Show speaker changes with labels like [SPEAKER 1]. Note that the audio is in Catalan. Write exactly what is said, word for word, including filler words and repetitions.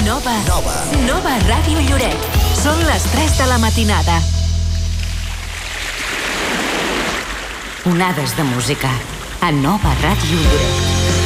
[SPEAKER 1] Nova. Nova. Nova Ràdio Lloret. Són les tres de la matinada. Onades de música a Nova Ràdio Lloret.